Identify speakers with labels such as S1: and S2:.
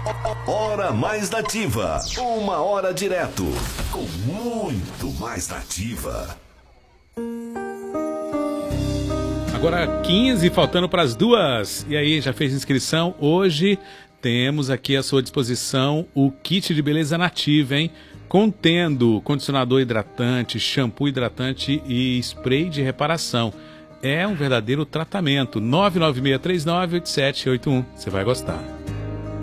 S1: Hora Mais Nativa. Uma hora direto. Com muito mais nativa.
S2: Agora 15, faltando para as 2. E aí, já fez inscrição? Hoje temos aqui à sua disposição o kit de beleza nativa, hein? Contendo condicionador hidratante, shampoo hidratante e spray de reparação. É um verdadeiro tratamento. 996398781. Você vai gostar.